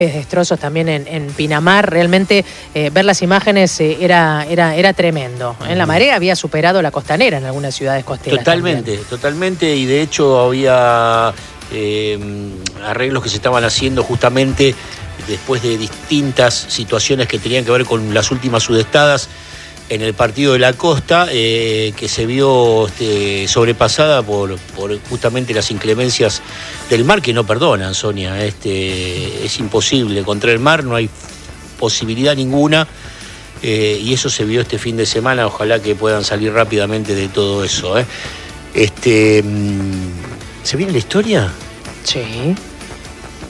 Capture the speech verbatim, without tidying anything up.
Destrozos también en, en Pinamar. Realmente eh, ver las imágenes eh, era, era, era tremendo. En la marea había superado la costanera en algunas ciudades costeras. Totalmente, también. totalmente, y de hecho había eh, arreglos que se estaban haciendo justamente después de distintas situaciones que tenían que ver con las últimas sudestadas en el partido de la costa, eh, que se vio este, sobrepasada por, por justamente las inclemencias del mar, que no perdonan, Sonia. Este, es imposible, contra el mar no hay posibilidad ninguna, eh, y eso se vio este fin de semana. Ojalá que puedan salir rápidamente de todo eso. ¿eh? Este, ¿Se viene la historia? Sí.